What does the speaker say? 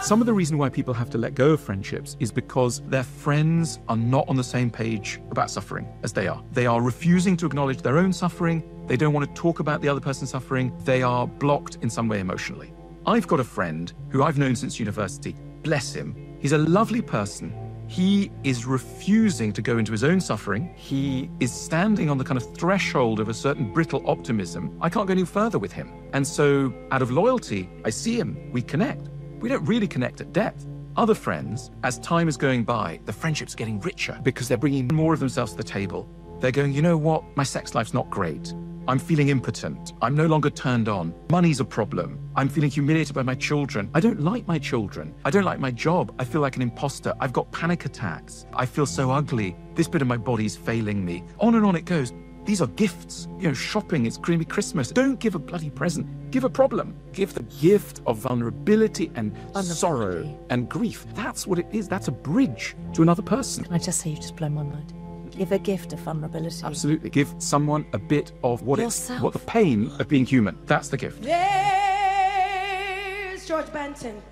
Some of the reason why people have to let go of friendships is because their friends are not on the same page about suffering as they are. They are refusing to acknowledge their own suffering. They don't want to talk about the other person's suffering. They are blocked in some way emotionally. I've got a friend who I've known since university. Bless him. He's a lovely person. He is refusing to go into his own suffering. He is standing on the kind of threshold of a certain brittle optimism. I can't go any further with him. And so out of loyalty, I see him, we connect. We don't really connect at depth. Other friends, as time is going by, the friendship's getting richer because they're bringing more of themselves to the table. They're going, you know what? My sex life's not great. I'm feeling impotent. I'm no longer turned on. Money's a problem. I'm feeling humiliated by my children. I don't like my children. I don't like my job. I feel like an imposter. I've got panic attacks. I feel so ugly. This bit of my body's failing me. On and on it goes. These are gifts. You know, shopping, it's going to be Christmas. Don't give a bloody present. Give a problem. Give the gift of vulnerability and sorrow and grief. That's what it is. That's a bridge to another person. Can I just say you've just blown my mind? Give a gift of vulnerability. Absolutely. Give someone a bit of what Yourself. the pain of being human. That's the gift. There's George Benson.